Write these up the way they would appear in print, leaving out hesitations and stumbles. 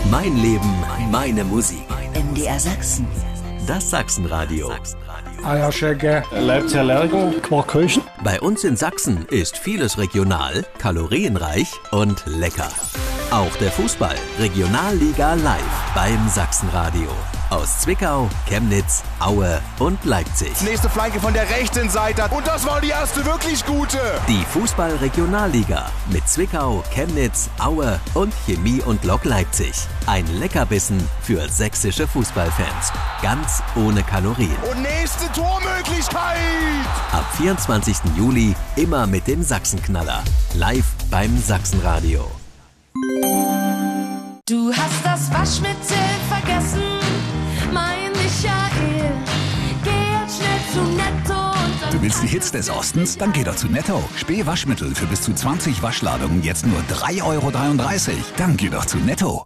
Mein Leben, meine Musik. MDR Sachsen. Das Sachsenradio. Eierschecke, Leipziger Lerchen, Quarkhöchen. Bei uns in Sachsen ist vieles regional, kalorienreich und lecker. Auch der Fußball Regionalliga live beim Sachsenradio. Aus Zwickau, Chemnitz, Aue und Leipzig. Nächste Flanke von der rechten Seite. Und das war die erste wirklich gute. Die Fußball-Regionalliga mit Zwickau, Chemnitz, Aue und Chemie und Lok Leipzig. Ein Leckerbissen für sächsische Fußballfans. Ganz ohne Kalorien. Und nächste Tormöglichkeit. Ab 24. Juli immer mit dem Sachsenknaller. Live beim Sachsenradio. Du hast das Waschmittel vergessen, mein Michael. Geh jetzt schnell zu Netto und dann... Du willst die Hits des Ostens? Dann geh doch zu Netto. Spähwaschmittel für bis zu 20 Waschladungen jetzt nur 3,33 €. Dann geh doch zu Netto.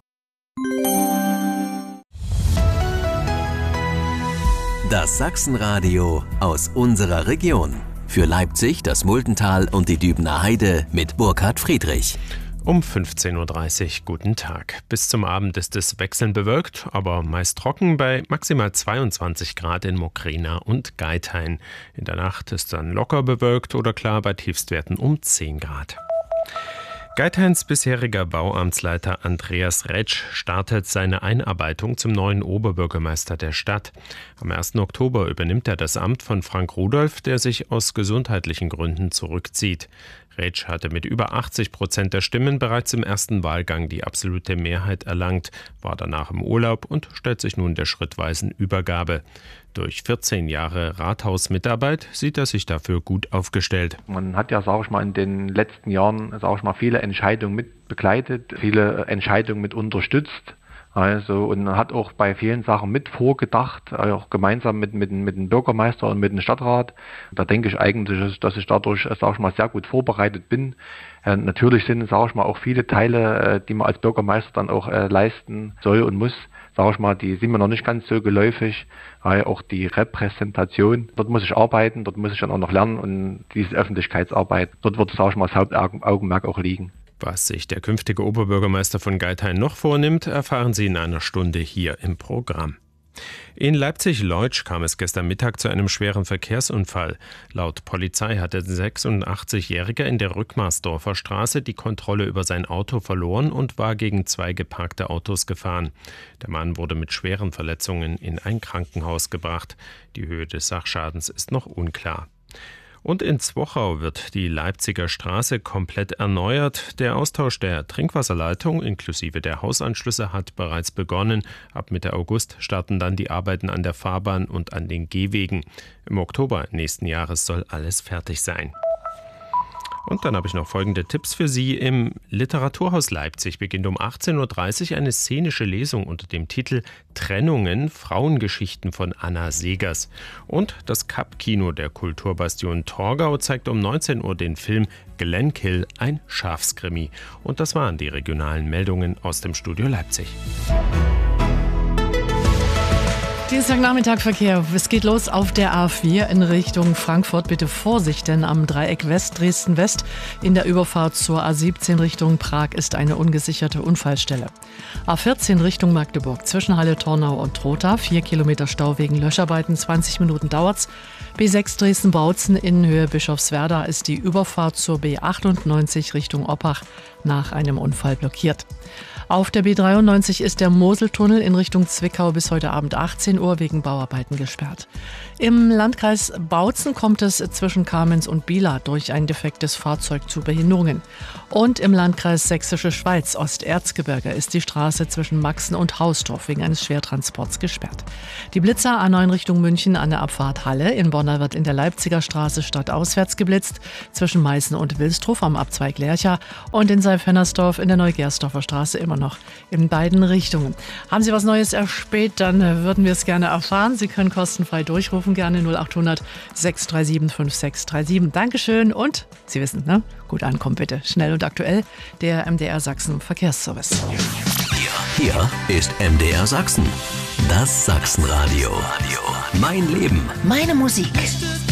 Das Sachsenradio aus unserer Region. Für Leipzig, das Muldental und die Dübener Heide mit Burkhard Friedrich. Um 15.30 Uhr, guten Tag. Bis zum Abend ist es wechselnd bewölkt, aber meist trocken bei maximal 22 Grad in Mokrina und Geithain. In der Nacht ist dann locker bewölkt oder klar bei Tiefstwerten um 10 Grad. Geithains bisheriger Bauamtsleiter Andreas Retsch startet seine Einarbeitung zum neuen Oberbürgermeister der Stadt. Am 1. Oktober übernimmt er das Amt von Frank Rudolph, der sich aus gesundheitlichen Gründen zurückzieht. Retsch hatte mit über 80% der Stimmen bereits im ersten Wahlgang die absolute Mehrheit erlangt, war danach im Urlaub und stellt sich nun der schrittweisen Übergabe. Durch 14 Jahre Rathausmitarbeit sieht er sich dafür gut aufgestellt. Man hat ja, in den letzten Jahren, viele Entscheidungen mit begleitet, viele Entscheidungen mit unterstützt. Und hat auch bei vielen Sachen mit vorgedacht, auch gemeinsam mit dem Bürgermeister und mit dem Stadtrat. Da denke ich eigentlich, dass ich dadurch, sehr gut vorbereitet bin. Natürlich sind, auch viele Teile, die man als Bürgermeister dann auch leisten soll und muss, die sind mir noch nicht ganz so geläufig. Auch die Repräsentation, dort muss ich arbeiten, dort muss ich dann auch noch lernen und diese Öffentlichkeitsarbeit, dort wird, das Hauptaugenmerk auch liegen. Was sich der künftige Oberbürgermeister von Geithain noch vornimmt, erfahren Sie in einer Stunde hier im Programm. In Leipzig-Leutsch kam es gestern Mittag zu einem schweren Verkehrsunfall. Laut Polizei hat der 86-Jährige in der Rückmarsdorfer Straße die Kontrolle über sein Auto verloren und war gegen 2 geparkte Autos gefahren. Der Mann wurde mit schweren Verletzungen in ein Krankenhaus gebracht. Die Höhe des Sachschadens ist noch unklar. Und in Zwochau wird die Leipziger Straße komplett erneuert. Der Austausch der Trinkwasserleitung inklusive der Hausanschlüsse hat bereits begonnen. Ab Mitte August starten dann die Arbeiten an der Fahrbahn und an den Gehwegen. Im Oktober nächsten Jahres soll alles fertig sein. Und dann habe ich noch folgende Tipps für Sie. Im Literaturhaus Leipzig beginnt um 18.30 Uhr eine szenische Lesung unter dem Titel Trennungen, Frauengeschichten von Anna Segers. Und das Kapp-Kino der Kulturbastion Torgau zeigt um 19 Uhr den Film Glenkill, ein Schafskrimi. Und das waren die regionalen Meldungen aus dem Studio Leipzig. Dienstagnachmittag Verkehr. Es geht los auf der A4 in Richtung Frankfurt. Bitte Vorsicht, denn am Dreieck West, Dresden-West, in der Überfahrt zur A17 Richtung Prag ist eine ungesicherte Unfallstelle. A14 Richtung Magdeburg, zwischen Halle, Tornau und Trotha, 4 Kilometer Stau wegen Löscharbeiten, 20 Minuten dauert's. B6 Dresden-Bautzen in Höhe Bischofswerda ist die Überfahrt zur B98 Richtung Oppach nach einem Unfall blockiert. Auf der B93 ist der Moseltunnel in Richtung Zwickau bis heute Abend 18 Uhr wegen Bauarbeiten gesperrt. Im Landkreis Bautzen kommt es zwischen Kamenz und Bieler durch ein defektes Fahrzeug zu Behinderungen. Und im Landkreis Sächsische Schweiz, Osterzgebirge, ist die Straße zwischen Maxen und Hausdorf wegen eines Schwertransports gesperrt. Die Blitzer A9 Richtung München an der Abfahrt Halle. In Bonner wird in der Leipziger Straße stadtauswärts geblitzt, zwischen Meißen und Wilstrow am Abzweig Lercha und in Seif-Hennersdorf in der Neugersdorfer Straße immer noch in beiden Richtungen. Haben Sie was Neues erspäht, dann würden wir es gerne erfahren. Sie können kostenfrei durchrufen, gerne 0800 637 5637. Dankeschön und Sie wissen, ne? Gut ankommen bitte. Schnell und aktuell, der MDR Sachsen Verkehrsservice. Hier ist MDR Sachsen. Das Sachsenradio. Mein Leben. Meine Musik.